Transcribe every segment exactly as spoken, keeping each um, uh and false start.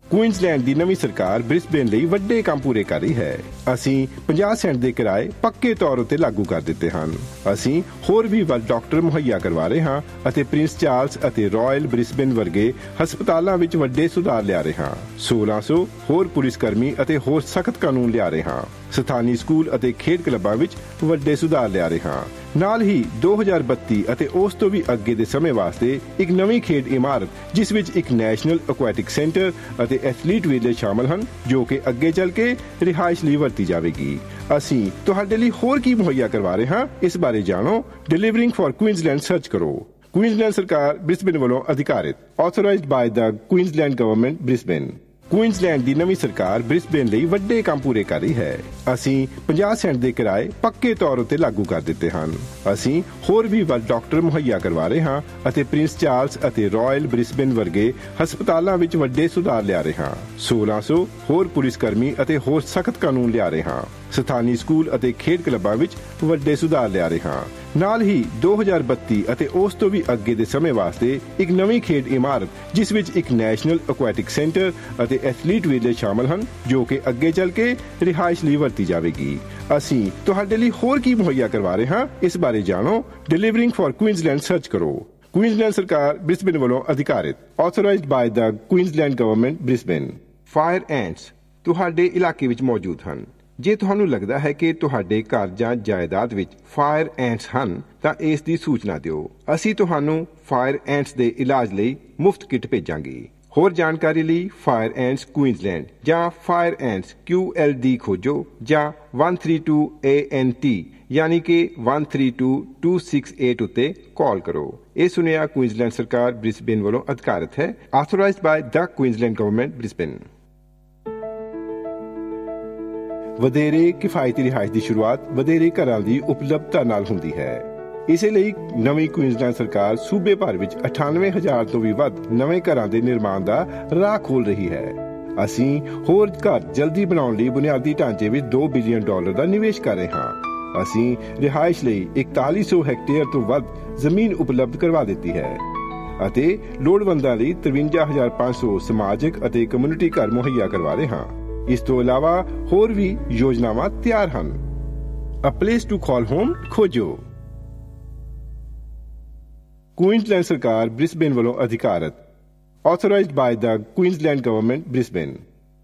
Queensland ਦੀ ਨਵੀਂ ਸਰਕਾਰ Brisbane ਲਈ ਵੱਡੇ ਕੰਮ ਪੂਰੇ ਕਰ ਰਹੀ ਹੈ। ਅਸੀਂ ਪੰਜਾਹ ਸੈਂਟ ਦੇ ਕਿਰਾਏ ਪੱਕੇ ਤੌਰ ਉੱਤੇ ਲਾਗੂ ਕਰ ਦਿੱਤੇ ਹਨ। ਅਸੀਂ ਹੋਰ ਵੀ ਵੱਧ ਡਾਕਟਰ ਮੁਹੱਈਆ ਕਰਵਾ ਰਹੇ ਹਾਂ ਅਤੇ ਪ੍ਰਿੰਸ ਚਾਰਲਸ ਅਤੇ ਰਾਇਲ ਬ੍ਰਿਸਬੇਨ ਵਰਗੇ ਹਸਪਤਾਲਾਂ ਵਿੱਚ ਵੱਡੇ ਸੁਧਾਰ ਲਿਆ ਰਹੇ ਹਾਂ। ਸੋਲਾਂ ਸੌ ਹੋਰ ਪੁਲਿਸ ਕਰਮੀ ਅਤੇ ਹੋਰ ਸਖਤ ਕਾਨੂੰਨ ਲਿਆ ਰਹੇ ਹਾਂ। ਸਥਾਨੀ ਸਕੂਲ ਅਤੇ ਖੇਡ ਕਲੱਬਾਂ ਵਿੱਚ ਵੱਡੇ ਸੁਧਾਰ ਲਿਆ ਰਹੇ ਹਾਂ। ਨਾਲ ਹੀ ਦੋ ਹਜ਼ਾਰ ਬੱਤੀ ਅਤੇ ਉਸ ਤੋਂ ਵੀ ਅੱਗੇ ਦੇ ਸਮੇਂ ਵਾਸਤੇ ਇੱਕ ਨਵੀਂ ਖੇਡ ਇਮਾਰਤ ਜਿਸ ਵਿੱਚ ਇੱਕ ਨੈਸ਼ਨਲ ਐਕੁਐਟਿਕ ਸੈਂਟਰ ਅਤੇ ਐਥਲੀਟ ਵਿਲੇਜ ਸ਼ਾਮਲ ਹਨ ਜੋ ਕਿ ਅੱਗੇ ਚੱਲ ਕੇ ਰਿਹਾਇਸ਼ ਲਈ ਵਰਤੀ ਜਾਵੇਗੀ। ਅਸੀਂ ਤੁਹਾਡੇ ਲਈ ਹੋਰ ਕੀ ਮੁਹੱਈਆ ਕਰਵਾ ਰਹੇ ਹਾਂ ਇਸ ਬਾਰੇ ਜਾਣੋ। ਡਿਲੀਵਰਿੰਗ ਫॉर ਕੁਈਨਜ਼ਲੈਂਡ ਸਰਚ ਕਰੋ। ਕੁਈਨਜ਼ਲੈਂਡ ਸਰਕਾਰ ਬ੍ਰਿਸਬੇਨ ਵੱਲੋਂ ਅਧਿਕਾਰਿਤ, ਆਥੋਰਾਈਜ਼ਡ ਬਾਈ ਦਾ ਕੁਈਨਜ਼ਲੈਂਡ ਗਵਰਨਮੈਂਟ ਬ੍ਰਿਸਬੇਨ। ਕੁਈਨਜ਼ਲੈਂਡ ਦੀ ਨਵੀਂ ਸਰਕਾਰ ਬ੍ਰਿਸਬੇਨ ਲਈ ਵੱਡੇ ਕੰਮ ਪੂਰੇ ਕਰ ਰਹੀ ਹੈ। ਅਸੀਂ ਪੰਜਾਹ ਸੈਂਟ ਦੇ ਕਿਰਾਏ ਪੱਕੇ ਤੌਰ ਉੱਤੇ ਲਾਗੂ ਕਰ ਦਿੱਤੇ ਹਨ। ਅਸੀਂ ਹੋਰ ਵੀ ਵੱਧ ਡਾਕਟਰ ਮੁਹੱਈਆ ਕਰਵਾ ਰਹੇ ਹਾਂ ਅਤੇ ਪ੍ਰਿੰਸ ਚਾਰਲਸ ਅਤੇ ਰਾਇਲ ਬ੍ਰਿਸਬੇਨ ਵਰਗੇ ਹਸਪਤਾਲਾਂ ਵਿੱਚ ਵੱਡੇ ਸੁਧਾਰ ਲਿਆ ਰਹੇ ਹਾਂ। ਸੋਲਾਂ ਸੌ ਹੋਰ ਪੁਲਿਸ ਕਰਮੀ ਅਤੇ ਹੋਰ ਸਖਤ ਕਾਨੂੰਨ ਲਿਆ ਰਹੇ ਹਾਂ। ਸਥਾਨੀ ਸਕੂਲ ਅਤੇ ਖੇਡ ਕਲੱਬਾਂ ਵਿੱਚ ਵੱਡੇ ਸੁਧਾਰ ਲਿਆ ਰਹੇ ਹਾਂ। ਨਾਲ ਹੀ ਦੋ ਹਜ਼ਾਰ ਬੱਤੀ ਅਤੇ ਉਸ ਤੋਂ ਵੀ ਅੱਗੇ ਦੇ ਸਮੇਂ ਵਾਸਤੇ ਇੱਕ ਨਵੀਂ ਖੇਡ ਇਮਾਰਤ ਜਿਸ ਵਿੱਚ ਇੱਕ ਨੈਸ਼ਨਲ ਐਕੁਐਟਿਕ ਸੈਂਟਰ ਅਤੇ ਐਥਲੀਟ ਵਿਲੇਜ ਸ਼ਾਮਲ ਹਨ ਜੋ ਕਿ ਅੱਗੇ ਚੱਲ ਕੇ ਰਿਹਾਇਸ਼ ਲਈ ਵਰਤੀ ਜਾਵੇਗੀ। ਅਸੀਂ ਤੁਹਾਡੇ ਲਈ ਹੋਰ ਕੀ ਮੁਹੱਈਆ ਕਰਵਾ ਰਹੇ ਹਾਂ ਇਸ ਬਾਰੇ ਜਾਣੋ। ਡਿਲੀਵਰਿੰਗ ਫॉर ਕੁਈਨਜ਼ਲੈਂਡ ਸਰਚ ਕਰੋ। ਕੁਈਨਜ਼ਲੈਂਡ ਸਰਕਾਰ ਬ੍ਰਿਸਬੇਨ ਵੱਲੋਂ ਅਧਿਕਾਰਿਤ, ਆਥੋਰਾਈਜ਼ਡ ਬਾਈ ਦਾ ਕੁਈਨਜ਼ਲੈਂਡ ਗਵਰਨਮੈਂਟ ਬ੍ਰਿਸਬੇਨ। ਫਾਇਰ ਐਂਟਸ ਤੁਹਾਡੇ ਇਲਾਕੇ ਵਿੱਚ ਮੌਜੂਦ ਹਨ। ਜੇ ਤੁਹਾਨੂੰ ਲੱਗਦਾ ਹੈ ਕਿ ਤੁਹਾਡੇ ਘਰ ਜਾਂ ਜਾਇਦਾਦ ਵਿੱਚ ਫਾਇਰ ਐਂਟਸ ਹਨ ਤਾਂ ਇਸ ਦੀ ਸੂਚਨਾ ਦਿਓ। ਅਸੀਂ ਤੁਹਾਨੂੰ ਫਾਇਰ ਐਂਟਸ ਦੇ ਇਲਾਜ ਲਈ ਮੁਫਤ ਕਿੱਟ ਭੇਜਾਂਗੇ। ਹੋਰ ਜਾਣਕਾਰੀ ਲਈ ਫਾਇਰ ਐਂਟਸ ਕੁਈਨਜ਼ਲੈਂਡ ਜਾਂ ਫਾਇਰ ਐਂਟਸ ਕਿਊ ਐਲ ਡੀ ਖੋਜੋ ਜਾਂ ਇੱਕ ਤਿੰਨ ਦੋ ਏ ਐਨ ਟੀ ਯਾਨੀ ਕਿ ਇੱਕ ਤਿੰਨ ਦੋ ਦੋ ਛੇ ਅੱਠ ਉੱਤੇ ਕਾਲ ਕਰੋ। ਇਹ ਸੁਨੇਹਾ ਕੁਈਨਜ਼ਲੈਂਡ ਸਰਕਾਰ ਬ੍ਰਿਸਬੇਨ ਵੱਲੋਂ ਅਧਿਕਾਰਿਤ ਹੈ, ਆਥੋਰਾਈਜ਼ਡ ਬਾਈ ਦਾ ਕੁਈਨਜ਼ਲੈਂਡ ਗਵਰਨਮੈਂਟ ਬ੍ਰਿਸਬੇਨ। ਵਧੇਰੇ ਕਿਫਾਇਤੀ ਰਿਹਾਇਸ਼ ਦੀ ਸ਼ੁਰੂਆਤ ਵਧੇਰੇ ਘਰਾਂ ਦੀ ਉਪਲਬਧਤਾ ਨਾਲ ਹੁੰਦੀ ਹੈ। ਇਸੇ ਲਈ ਨਵੀਂ ਕੁਈਨਜ਼ਲੈਂਡ ਸਰਕਾਰ ਸੂਬੇ ਭਰ ਵਿੱਚ ਅਠਾਨਵੇਂ ਹਜ਼ਾਰ ਤੋਂ ਵੀ ਵੱਧ ਨਵੇਂ ਘਰਾਂ ਦੇ ਨਿਰਮਾਣ ਦਾ ਰਾਹ ਖੋਲ ਰਹੀ ਹੈ। ਅਸੀਂ ਹੋਰ ਘਰ ਜਲਦੀ ਬਣਾਉਣ ਲਈ ਬੁਨਿਆਦੀ ਢਾਂਚੇ ਵਿੱਚ ਦੋ ਬਿਲੀਅਨ ਡਾਲਰ ਦਾ ਨਿਵੇਸ਼ ਕਰ ਰਹੇ ਹਾਂ। ਅਸੀਂ ਰਿਹਾਇਸ਼ ਲਈ ਇਕਤਾਲੀ ਸੌ ਹੈਕਟੇਅਰ ਤੋਂ ਵੱਧ ਜ਼ਮੀਨ ਉਪਲਬਧ ਕਰਵਾ ਦਿੱਤੀ ਹੈ ਅਤੇ ਲੋੜਵੰਦਾਂ ਲਈ ਤਰਵੰਜਾ ਹਜ਼ਾਰ ਪੰਜ ਸੌ ਸਮਾਜਿਕ ਅਤੇ ਕਮਿਊਨਿਟੀ ਘਰ ਮੁਹੱਈਆ ਕਰਵਾ ਰਹੇ ਹਾਂ। ਇਸ ਤੋਂ ਇਲਾਵਾ ਹੋਰ ਵੀ ਯੋਜਨਾਵਾਂ ਤਿਆਰ ਹਨ। ਅ ਪਲੇਸ ਟੂ ਕਾਲ ਹੋਮ ਖੋਜੋ। ਕੁਈਨਜ਼ਲੈਂਡ ਸਰਕਾਰ ਬ੍ਰਿਸਬੇਨ ਵੱਲੋਂ ਅਧਿਕਾਰਤ, ਆਥੋਰਾਈਜ਼ਡ ਬਾਈ ਦਾ ਕੁਈਨਜ਼ਲੈਂਡ ਗਵਰਨਮੈਂਟ ਬ੍ਰਿਸਬੇਨ।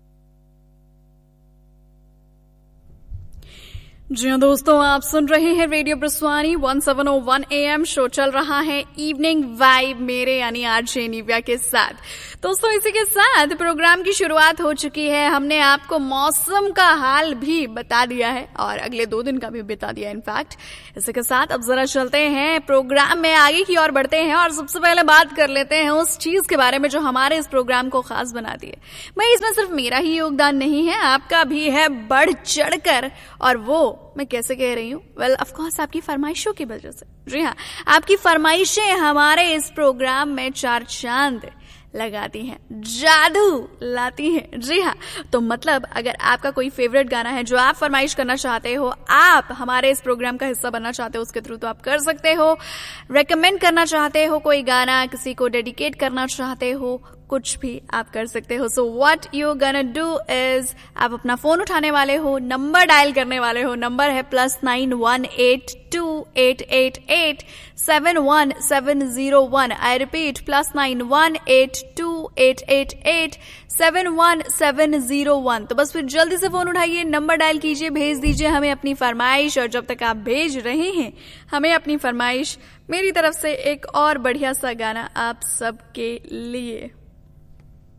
जी हाँ दोस्तों, आप सुन रहे हैं रेडियो ब्रिस्वानी सत्रह सौ एक ए एम। शो चल रहा है इवनिंग वाइब मेरे यानी आरजे निव्या के साथ। दोस्तों इसी के साथ प्रोग्राम की शुरुआत हो चुकी है। हमने आपको मौसम का हाल भी बता दिया है और अगले दो दिन का भी बता दिया इनफैक्ट। इसी के साथ अब जरा चलते हैं प्रोग्राम में आगे की ओर बढ़ते हैं और सबसे पहले बात कर लेते हैं उस चीज के बारे में जो हमारे इस प्रोग्राम को खास बनाती है। मैं इसमें सिर्फ मेरा ही योगदान नहीं है, आपका भी है बढ़ चढ़कर। और वो मैं कैसे कह रही हूँ? वेल ऑफ कोर्स आपकी फरमाइशों की वजह से। जी हाँ, आपकी फरमाइशें हमारे इस प्रोग्राम में चार चांद लगाती हैं, जादू लाती हैं। जी हाँ, तो मतलब अगर आपका कोई फेवरेट गाना है जो आप फरमाइश करना चाहते हो, आप हमारे इस प्रोग्राम का हिस्सा बनना चाहते हो, उसके थ्रू तो आप कर सकते हो। रेकमेंड करना चाहते हो कोई गाना, किसी को डेडिकेट करना चाहते हो, कुछ भी आप कर सकते हो। So what you गonna do is आप अपना फोन उठाने वाले हो, नंबर डायल करने वाले हो। नंबर है plus nine one eight to eight eight eight seven one seven zero one. I repeat plus nine one eight to eight eight eight seven one seven zero one. तो बस फिर जल्दी से phone उठाइए, नंबर डायल कीजिए, भेज दीजिए हमें अपनी फरमाइश। और जब तक आप भेज रहे हैं हमें अपनी फरमाइश, मेरी तरफ से एक और बढ़िया सा गाना आप सबके लिए।